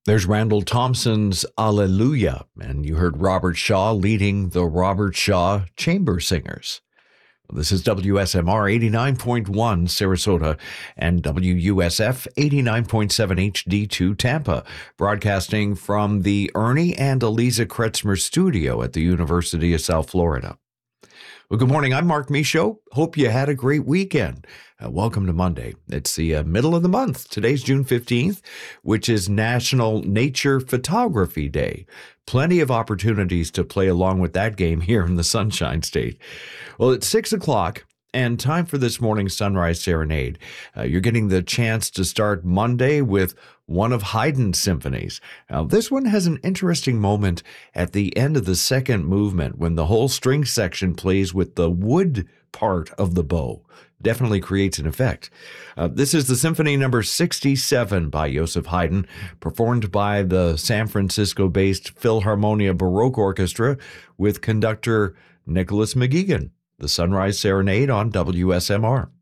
There's Randall Thompson's Alleluia, and you heard Robert Shaw leading the Robert Shaw Chamber Singers. This is WSMR 89.1 Sarasota and WUSF 89.7 HD2 Tampa, broadcasting from the Ernie and Eliza Kretzmer studio at the University of South Florida. Well, good morning. I'm Mark Michaud. Hope you had a great weekend. Welcome to Monday. It's the middle of the month. Today's June 15th, which is National Nature Photography Day. Plenty of opportunities to play along with that game here in the Sunshine State. Well, it's 6 o'clock and time for this morning's Sunrise Serenade. You're getting the chance to start Monday with one of Haydn's symphonies. Now, this one has an interesting moment at the end of the second movement when the whole string section plays with the wood part of the bow. Definitely creates an effect. This is the Symphony Number 67 by Joseph Haydn, performed by the San Francisco-based Philharmonia Baroque Orchestra with conductor Nicholas McGeegan. The Sunrise Serenade on WSMR.